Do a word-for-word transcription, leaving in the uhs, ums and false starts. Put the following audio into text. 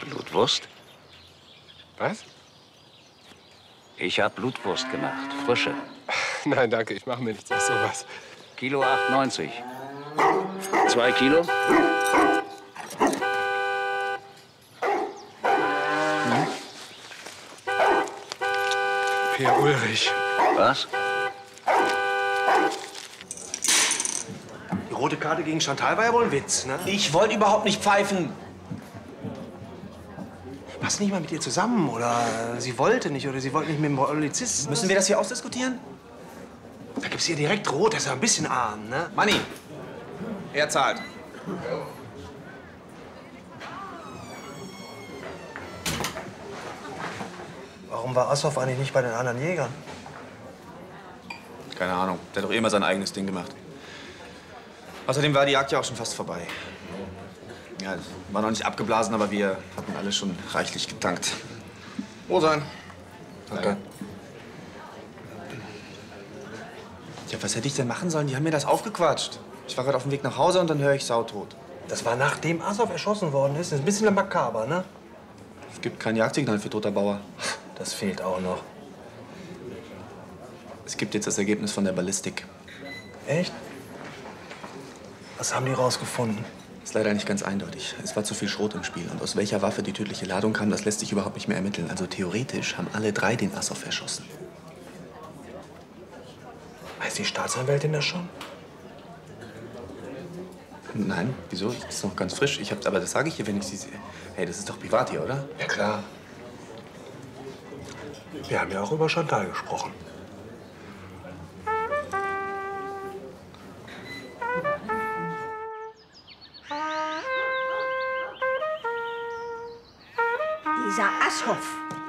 Blutwurst? Was? Ich habe Blutwurst gemacht. Frische. Nein, danke, ich mache mir nichts aus sowas. Kilo acht neunzig. Zwei Kilo? Hm? Herr Ulrich. Was? Die rote Karte gegen Chantal war ja wohl ein Witz, ne? Ich wollte überhaupt nicht pfeifen. Passt nicht mal mit ihr zusammen oder sie wollte nicht oder sie wollte nicht mit dem Polizisten. Müssen wir das hier ausdiskutieren? Da gibt's ihr direkt rot, das ist ja ein bisschen arm, ne? Manni, er zahlt. Warum war Assoff eigentlich nicht bei den anderen Jägern? Keine Ahnung, der hat doch eh immer sein eigenes Ding gemacht. Außerdem war die Jagd ja auch schon fast vorbei. Ja, war noch nicht abgeblasen, aber wir hatten alle schon reichlich getankt. Wo sein? Danke. Ja, was hätte ich denn machen sollen? Die haben mir das aufgequatscht. Ich war gerade auf dem Weg nach Hause und dann höre ich sautot. Das war nachdem Assoff erschossen worden ist. Das ist ein bisschen makaber, ne? Es gibt kein Jagdsignal für toter Bauer. Das fehlt auch noch. Es gibt jetzt das Ergebnis von der Ballistik. Echt? Was haben die rausgefunden? Ist leider nicht ganz eindeutig. Es war zu viel Schrot im Spiel. Und aus welcher Waffe die tödliche Ladung kam, das lässt sich überhaupt nicht mehr ermitteln. Also theoretisch haben alle drei den Assoff erschossen. Weiß die Staatsanwältin das schon? Nein, wieso? Das ist noch ganz frisch. Ich hab, aber das sage ich hier, wenn ich sie sehe. Hey, das ist doch privat hier, oder? Ja, klar. Wir haben ja auch über Chantal gesprochen. Dieser Assoff,